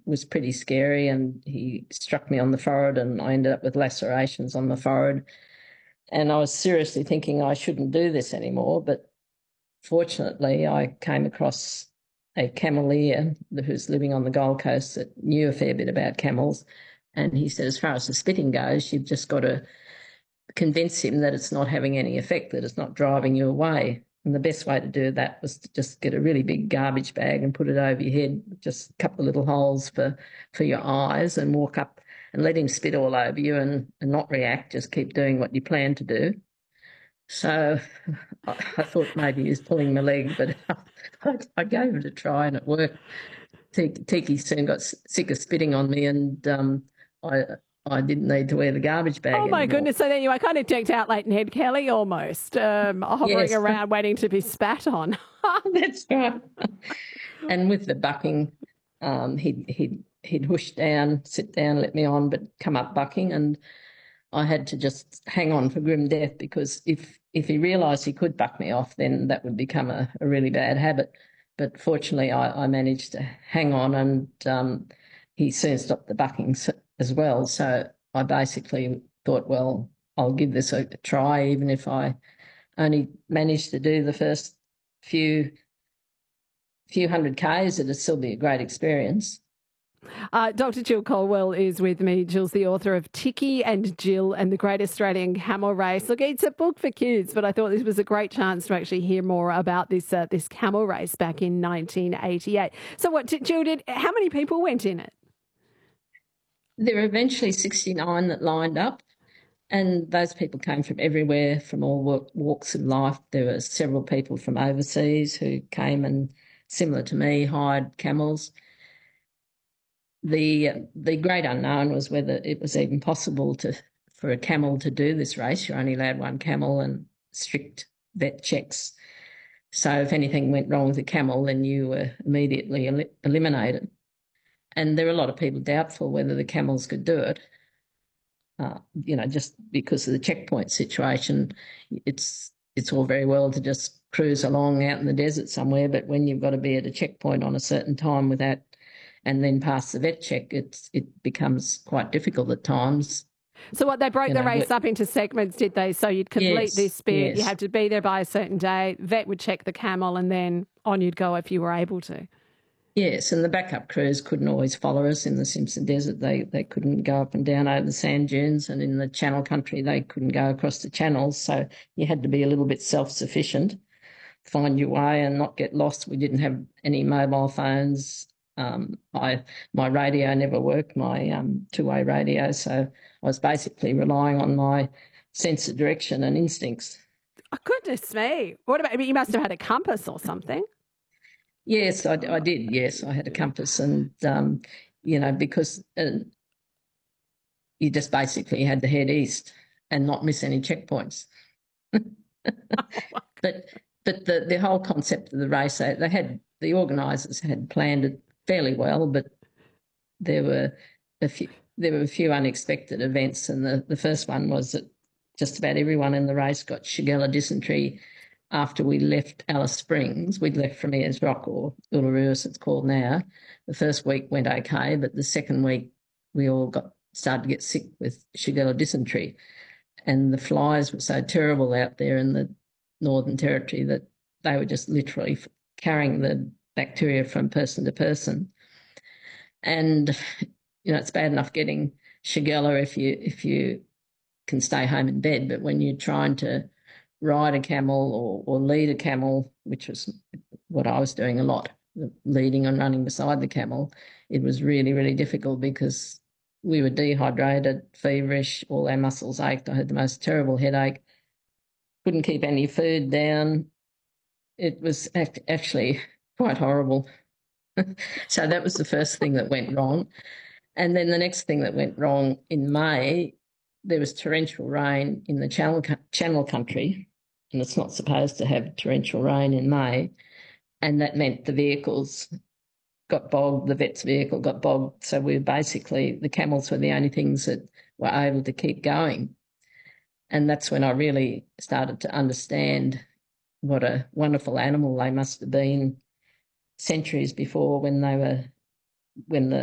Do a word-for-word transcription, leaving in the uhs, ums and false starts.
was pretty scary, and he struck me on the forehead and I ended up with lacerations on the forehead. And I was seriously thinking I shouldn't do this anymore, but fortunately I came across a cameleer who's living on the Gold Coast that knew a fair bit about camels, and he said, as far as the spitting goes, you've just got to convince him that it's not having any effect, that it's not driving you away. And the best way to do that was to just get a really big garbage bag and put it over your head, just a couple of little holes for, for your eyes, and walk up and let him spit all over you and, and not react, just keep doing what you plan to do. So I, I thought maybe he was pulling my leg, but I, I gave it a try and it worked. Tiki soon got sick of spitting on me, and um, I I didn't need to wear the garbage bag Oh, my anymore. goodness. So then you were kind of decked out like Ned Kelly almost, um, hovering Yes. around waiting to be spat on. That's right. And with the bucking, um, he'd, he'd, he'd whoosh down, sit down, let me on, but come up bucking, and I had to just hang on for grim death, because if, if he realised he could buck me off, then that would become a, a really bad habit. But fortunately, I, I managed to hang on, and um, he soon stopped the bucking as well. So I basically thought, well, I'll give this a try, even if I only managed to do the first few few hundred Ks, it'd still be a great experience. Uh, Doctor Jill Colwell is with me. Jill's the author of Tiki and Jill and the Great Australian Camel Race. Look, it's a book for kids, but I thought this was a great chance to actually hear more about this uh, this camel race back in nineteen eighty-eight. So what, Jill, did, how many people went in it? There were eventually sixty-nine that lined up, and those people came from everywhere, from all walks of life. There were several people from overseas who came and, similar to me, hired camels. The the great unknown was whether it was even possible to for a camel to do this race. You're only allowed one camel and strict vet checks. So if anything went wrong with the camel, then you were immediately el eliminated. And there were a lot of people doubtful whether the camels could do it. Uh, you know, just because of the checkpoint situation, it's it's all very well to just cruise along out in the desert somewhere, but when you've got to be at a checkpoint on a certain time without, and then pass the vet check, it's it becomes quite difficult at times. So what, they broke you the know, race but, up into segments, did they? So you'd complete yes, this bit, yes. you had to be there by a certain day, vet would check the camel, and then on you'd go if you were able to. Yes, and the backup crews couldn't always follow us in the Simpson Desert. They they couldn't go up and down over the sand dunes, and in the Channel Country they couldn't go across the channels. So you had to be a little bit self-sufficient, find your way and not get lost. We didn't have any mobile phones. Um, I my radio never worked, my um, two-way radio, so I was basically relying on my sense of direction and instincts. Oh, goodness me. What about, I mean, you must have had a compass or something. Yes, I, I did. Yes, I had a compass, and um, you know, because uh, you just basically had to head east and not miss any checkpoints. but but the the whole concept of the race, they, they had the organisers had planned it fairly well, but there were a few there were a few unexpected events, and the the first one was that just about everyone in the race got Shigella dysentery. After we left Alice Springs, we'd left from Ayers Rock, or Uluru as it's called now. The first week went okay, but the second week we all got started to get sick with Shigella dysentery. And the flies were so terrible out there in the Northern Territory that they were just literally carrying the bacteria from person to person. And, you know, it's bad enough getting Shigella if you, if you can stay home in bed, but when you're trying to ride a camel or, or lead a camel, which was what I was doing a lot, leading and running beside the camel, it was really, really difficult because we were dehydrated, feverish, all our muscles ached. I had the most terrible headache, couldn't keep any food down. It was act actually quite horrible. So that was the first thing that went wrong. And then the next thing that went wrong in May, there was torrential rain in the Channel, Channel Country, and it's not supposed to have torrential rain in May, and that meant the vehicles got bogged, the vet's vehicle got bogged, so we were basically, the camels were the only things that were able to keep going. And that's when I really started to understand what a wonderful animal they must have been centuries before, when they were, when the